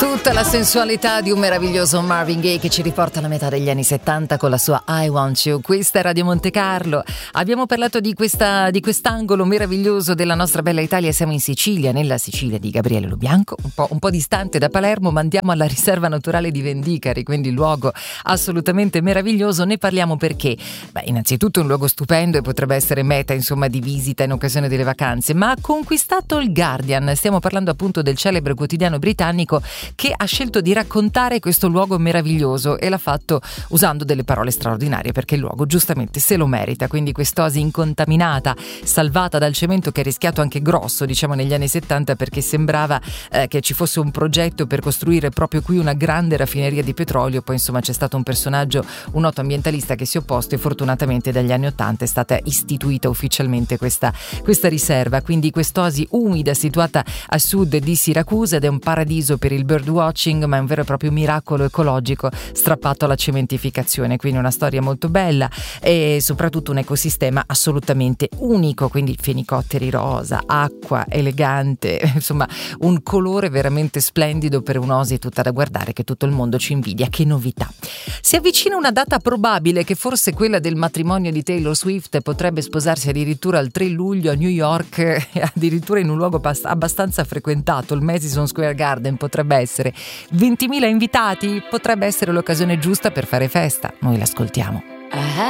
Tutta la sensualità di un meraviglioso Marvin Gaye che ci riporta alla metà degli anni 70 con la sua I Want You. Questa è Radio Monte Carlo. Abbiamo parlato di quest'angolo meraviglioso della nostra bella Italia. Siamo in Sicilia, nella Sicilia di Gabriele Lubianco, un po' distante da Palermo, ma andiamo alla riserva naturale di Vendicari, quindi luogo assolutamente meraviglioso. Ne parliamo perché? Innanzitutto è un luogo stupendo e potrebbe essere meta, di visita in occasione delle vacanze, ma ha conquistato il Guardian. Stiamo parlando appunto del celebre quotidiano britannico che ha scelto di raccontare questo luogo meraviglioso e l'ha fatto usando delle parole straordinarie, perché il luogo giustamente se lo merita. Quindi quest'oasi incontaminata, salvata dal cemento che ha rischiato anche grosso, negli anni 70, perché sembrava che ci fosse un progetto per costruire proprio qui una grande raffineria di petrolio. Poi c'è stato un personaggio, un noto ambientalista che si è opposto, e fortunatamente dagli anni 80 è stata istituita ufficialmente questa riserva. Quindi quest'oasi umida situata a sud di Siracusa, ed è un paradiso per il birdwatching, ma è un vero e proprio miracolo ecologico strappato alla cementificazione. Quindi una storia molto bella e soprattutto un ecosistema assolutamente unico, quindi fenicotteri rosa, acqua elegante, un colore veramente splendido per un'oasi tutta da guardare che tutto il mondo ci invidia. Che novità! Si avvicina una data probabile, che forse quella del matrimonio di Taylor Swift. Potrebbe sposarsi addirittura il 3 luglio a New York, addirittura in un luogo abbastanza frequentato, il Madison Square Garden. Potrebbe essere 20.000 invitati, potrebbe essere l'occasione giusta per fare festa. Noi l'ascoltiamo.